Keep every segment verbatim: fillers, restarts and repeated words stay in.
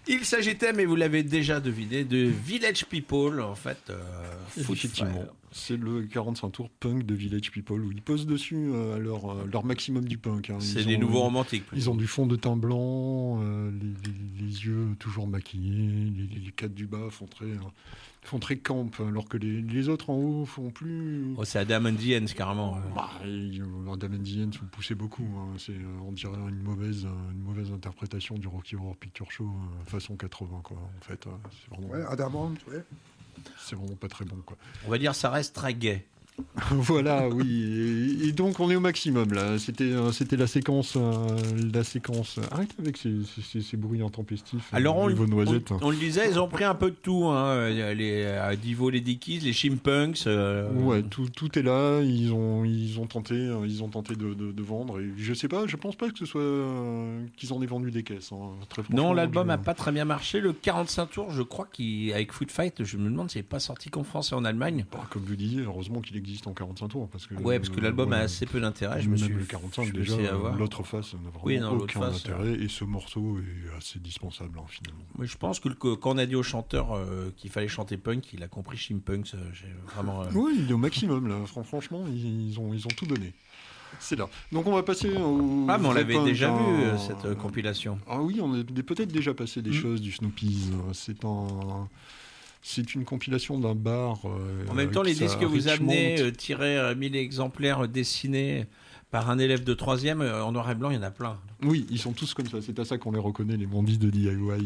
Il s'agitait, mais vous l'avez déjà deviné, de Village People, en fait. Euh, Effectivement, c'est le quarante-cinq tours punk de Village People où ils posent dessus euh, à leur, euh, leur maximum du punk. Hein. C'est ils des ont, nouveaux ils, romantiques. Plutôt. Ils ont du fond de teint blanc, euh, les, les, les yeux toujours maquillés, les, les quatre du bas font très, euh, font très camp, alors que les, les autres en haut font plus. Oh, c'est Adam and the Ends, carrément. Bah, et, euh, Adam and the Ends sont poussés beaucoup. Hein. C'est, euh, on dirait une mauvaise, euh, une mauvaise interprétation du Rocky Horror Picture Show euh, façon quatre-vingts, quoi. En fait, euh, c'est vraiment. Ouais, Adam Ant, ouais. C'est vraiment pas très bon, quoi. On va dire ça reste très gay. Voilà, oui. Et, et donc on est au maximum là. C'était, euh, c'était la séquence, euh, la séquence. Arrête avec ces, ces, ces bruits intempestifs. Alors on, vos noisettes. on, on le disait, ils ont pris un peu de tout. Hein. Les euh, Divo, les Dickies, les Chimpunks. Euh... Ouais, tout, tout est là. Ils ont, ils ont tenté, ils ont tenté de, de, de vendre. Et je sais pas, je pense pas que ce soit euh, qu'ils en aient vendu des caisses. Hein, très non, l'album je... a pas très bien marché. Le quarante-cinq tours, je crois qu'avec Food Fight, je me demande s'il n'est pas sorti qu'en France et en Allemagne. Bah, comme vous disiez, heureusement qu'il existe en quarante-cinq tours. Parce que, ouais, parce que l'album euh, a assez peu d'intérêt. Je me suis le quarante-cinq, déjà, l'autre face n'a vraiment oui, non, aucun face, intérêt. Euh... Et ce morceau est assez dispensable, hein, finalement. Oui, je pense que, le, que quand on a dit au chanteur euh, qu'il fallait chanter punk, il a compris Chimpunks. Euh, j'ai vraiment. Euh... Oui, il est au maximum, là. Franchement, ils, ils, ont, ils ont tout donné. C'est là. Donc on va passer au. Ah, mais on l'avait déjà un... vu, euh, cette euh, compilation. Ah oui, on a peut-être déjà passé des mmh. choses du Snoopies. C'est un. C'est une compilation d'un bar. Euh, en même temps, les disques que vous Richmond. amenez, euh, tirés euh, mille exemplaires euh, dessinés par un élève de troisième, euh, en noir et blanc, il y en a plein. Oui, ils sont tous comme ça. C'est à ça qu'on les reconnaît, les bandits de D I Y, euh,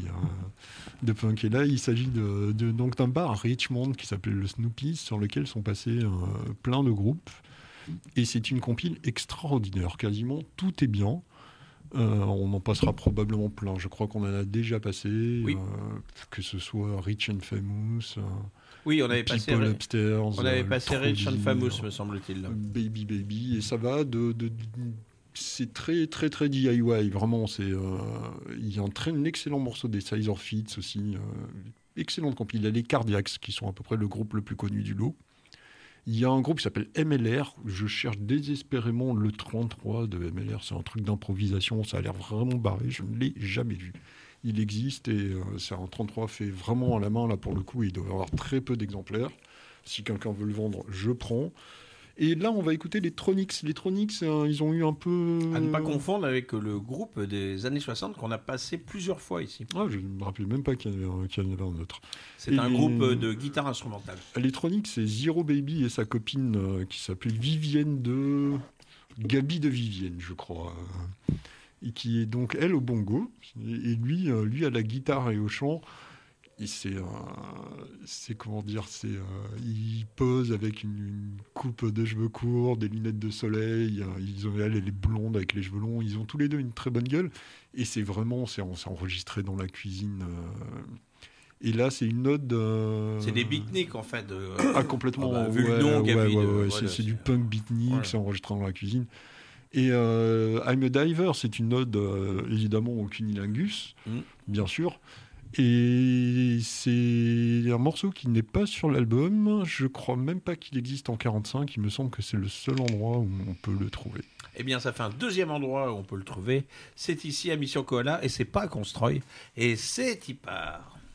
de punk. Et là, il s'agit de, de, donc d'un bar à Richmond qui s'appelait le Snoopies, sur lequel sont passés euh, plein de groupes. Et c'est une compile extraordinaire. Quasiment tout est bien. Euh, on en passera probablement plein. Je crois qu'on en a déjà passé, oui. euh, que ce soit Rich and Famous. Euh, oui, on avait passé, Upstairs, on avait euh, passé Rich and Famous, me semble-t-il. Baby Baby, et ça va de, de, de c'est très très très D I Y. Vraiment, c'est il euh, y a un très un excellent morceau des Sizer Fits aussi. Euh, excellente compile. Il y a les Cardiacs qui sont à peu près le groupe le plus connu du lot. Il y a un groupe qui s'appelle M L R. Je cherche désespérément le trente-trois de M L R. C'est un truc d'improvisation. Ça a l'air vraiment barré. Je ne l'ai jamais vu. Il existe et euh, c'est un trente-trois fait vraiment à la main. Là, pour le coup, il doit y avoir très peu d'exemplaires. Si quelqu'un veut le vendre, je prends. Et là, on va écouter les Tronics. Les Tronics, euh, ils ont eu un peu... À ne pas confondre avec le groupe des années soixante qu'on a passé plusieurs fois ici. Ah, je ne me rappelle même pas qu'il y, avait, qu'il y en avait un autre. C'est et un les... groupe de guitare instrumentale. Les Tronics, c'est Zero Baby et sa copine euh, qui s'appelle Vivienne de... Gabi de Vivienne, je crois. Et qui est donc, elle, au bongo. Et lui, euh, lui à la guitare et au chant. Et c'est, euh, c'est comment dire, c'est, euh, il pose avec une, une coupe de cheveux courts, des lunettes de soleil. Ils ont, elle, elle est blonde avec les cheveux longs. Ils ont tous les deux une très bonne gueule. Et c'est vraiment, c'est, c'est enregistré dans la cuisine. Euh, et là, c'est une ode. Euh... C'est des beatniks en fait. Euh... Ah, complètement. Ah bah, vu ouais, le nom, ouais, ouais, ouais, de... ouais, voilà, c'est, c'est, c'est du punk beatnik, voilà. C'est enregistré dans la cuisine. Et euh, I'm a Diver, c'est une ode euh, évidemment au cunilingus, mm. bien sûr. Et c'est un morceau qui n'est pas sur l'album. Je crois même pas qu'il existe en quarante-cinq. Il me semble que c'est le seul endroit où on peut le trouver. Eh bien, ça fait un deuxième endroit où on peut le trouver. C'est ici à Mission Koala et c'est pas à Constroy. Et c'est y part.